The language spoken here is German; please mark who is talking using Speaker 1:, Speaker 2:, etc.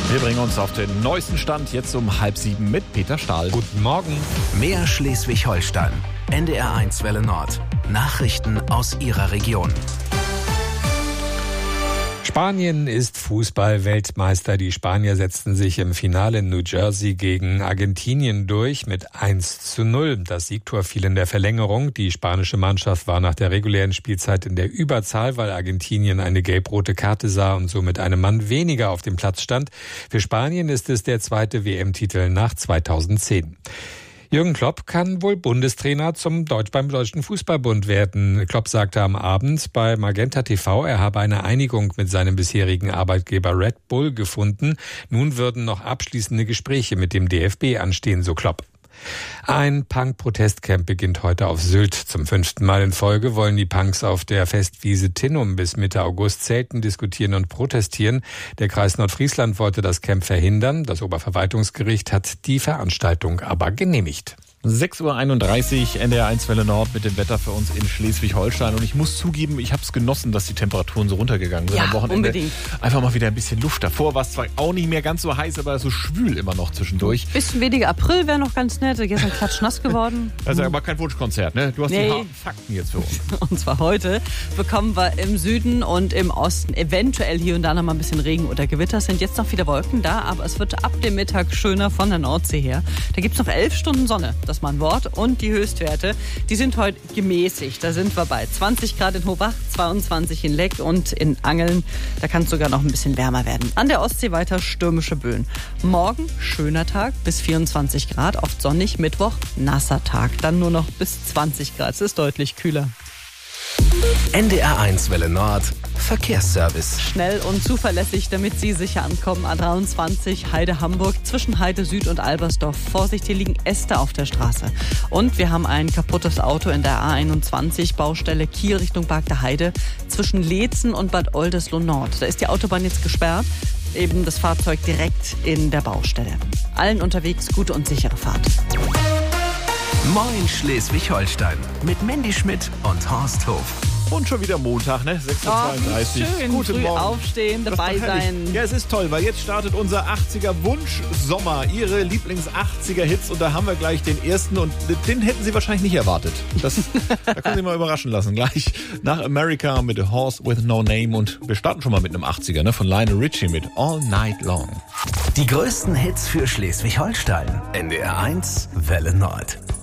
Speaker 1: Wir bringen uns auf den neuesten Stand jetzt um 6:30 mit Peter Stahl.
Speaker 2: Guten Morgen.
Speaker 3: Mehr Schleswig-Holstein. NDR1 Welle Nord. Nachrichten aus Ihrer Region.
Speaker 2: Spanien ist Fußball-Weltmeister. Die Spanier setzten sich im Finale in New Jersey gegen Argentinien durch mit 1:0. Das Siegtor fiel in der Verlängerung. Die spanische Mannschaft war nach der regulären Spielzeit in der Überzahl, weil Argentinien eine gelb-rote Karte sah und so mit einem Mann weniger auf dem Platz stand. Für Spanien ist es der zweite WM-Titel nach 2010. Jürgen Klopp kann wohl Bundestrainer beim Deutschen Fußballbund werden. Klopp sagte am Abend bei Magenta TV, er habe eine Einigung mit seinem bisherigen Arbeitgeber Red Bull gefunden. Nun würden noch abschließende Gespräche mit dem DFB anstehen, so Klopp. Ein Punk-Protestcamp beginnt heute auf Sylt. Zum 5. Mal in Folge wollen die Punks auf der Festwiese Tinnum bis Mitte August zelten, diskutieren und protestieren. Der Kreis Nordfriesland wollte das Camp verhindern. Das Oberverwaltungsgericht hat die Veranstaltung aber genehmigt.
Speaker 1: 6:31 Uhr, NDR1 Welle Nord mit dem Wetter für uns in Schleswig-Holstein. Und ich muss zugeben, ich habe es genossen, dass die Temperaturen so runtergegangen sind am Wochenende.
Speaker 4: Unbedingt.
Speaker 1: Einfach mal wieder ein bisschen Luft. Davor war es zwar auch nicht mehr ganz so heiß, aber so schwül immer noch zwischendurch.
Speaker 4: Bisschen weniger April wäre noch ganz nett. Gestern klatschnass geworden.
Speaker 1: Das ist aber kein Wunschkonzert, ne? Du hast die harten Fakten jetzt für uns.
Speaker 4: Und zwar heute bekommen wir im Süden und im Osten eventuell hier und da noch mal ein bisschen Regen oder Gewitter. Es sind jetzt noch viele Wolken da, aber es wird ab dem Mittag schöner von der Nordsee her. Da gibt es noch 11 Stunden Sonne. Das mal ein Wort. Und die Höchstwerte, die sind heute gemäßigt. Da sind wir bei 20 Grad in Hobach, 22 in Leck und in Angeln. Da kann es sogar noch ein bisschen wärmer werden. An der Ostsee weiter stürmische Böen. Morgen schöner Tag bis 24 Grad, oft sonnig. Mittwoch nasser Tag, dann nur noch bis 20 Grad. Es ist deutlich kühler.
Speaker 3: NDR1 Welle Nord. Verkehrsservice.
Speaker 4: Schnell und zuverlässig, damit Sie sicher ankommen. A23 Heide Hamburg zwischen Heide Süd und Albersdorf. Vorsicht, hier liegen Äste auf der Straße. Und wir haben ein kaputtes Auto in der A21 Baustelle Kiel Richtung Bargter Heide zwischen Leetzen und Bad Oldesloe Nord. Da ist die Autobahn jetzt gesperrt. Eben das Fahrzeug direkt in der Baustelle. Allen unterwegs gute und sichere Fahrt.
Speaker 3: Moin Schleswig-Holstein mit Mandy Schmidt und Horst Hof.
Speaker 1: Und schon wieder Montag, ne? 6:32 Uhr.
Speaker 4: Schön,
Speaker 1: Guten
Speaker 4: früh
Speaker 1: Morgen.
Speaker 4: Aufstehen, dabei sein.
Speaker 1: Ja, es ist toll, weil jetzt startet unser 80er-Wunsch-Sommer. Ihre Lieblings-80er-Hits. Und da haben wir gleich den ersten. Und den hätten Sie wahrscheinlich nicht erwartet. Da können Sie mal überraschen lassen. Gleich nach America mit A Horse with No Name. Und wir starten schon mal mit einem 80er, ne? Von Lionel Richie mit All Night Long.
Speaker 3: Die größten Hits für Schleswig-Holstein. NDR1 Welle Nord.